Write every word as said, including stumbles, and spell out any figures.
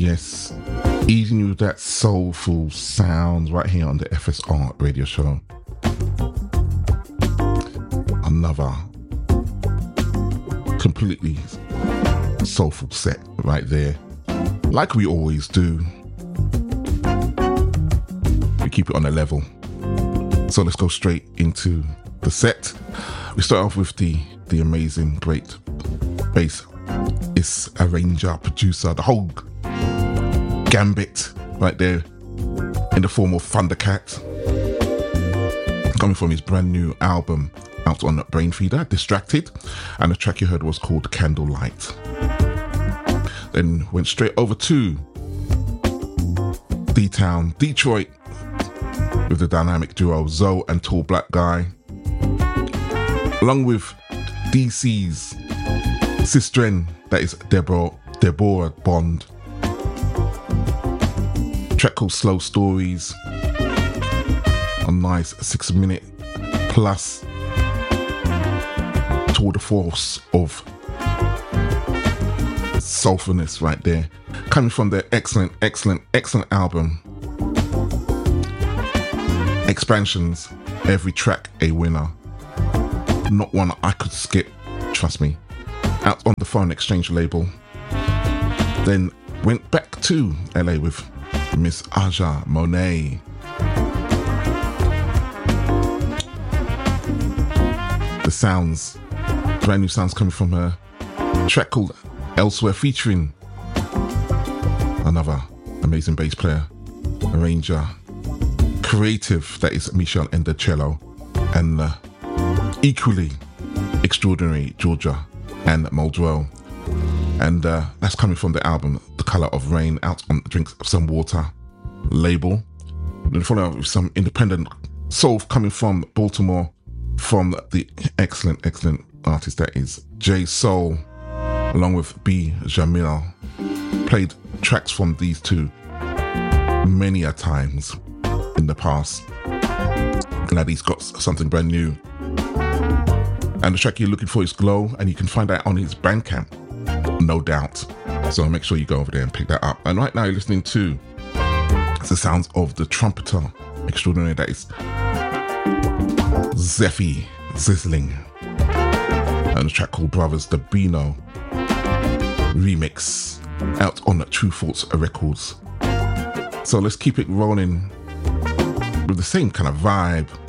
Yes, easing you with that soulful sound right here on the F S R radio show. Another completely soulful set right there. Like we always do, we keep it on a level. So let's go straight into the set. We start off with the, the amazing, great bass. It's arranger, producer, the whole gambit right there in the form of Thundercat, coming from his brand new album out on Brainfeeder, Distracted, and the track you heard was called Candlelight. Then went straight over to D-Town, Detroit, with the dynamic duo Zoe and Tall Black Guy, along with D C's sister, that is Deborah, Deborah Bond. Track called Slow Stories, a nice six minute plus tour de force of soulfulness right there, coming from their excellent, excellent, excellent album Expansions. Every track a winner, not one I could skip, trust me. Out on the Foreign Exchange label. Then went back to L A with Miss Aja Monet. The sounds, brand new sounds coming from her track called Elsewhere, featuring another amazing bass player, arranger, creative, that is Michelle Endercello, and uh, equally extraordinary Georgia and Muldrow. And uh, that's coming from the album The Color of Rain, out on Drink Some Water label. Then follow up with some independent soul coming from Baltimore, from the excellent, excellent artist that is J Soul, along with B Jamil. Played tracks from these two many a times in the past. Glad he's got something brand new. And the track you're looking for is Glow, and you can find that on his Bandcamp, no doubt. So make sure you go over there and pick that up. And right now you're listening to the sounds of the trumpeter extraordinary, that is Zeffy Zizzling, and a track called Brothers the Beano remix, out on True Thoughts Records. So let's keep it rolling with the same kind of vibe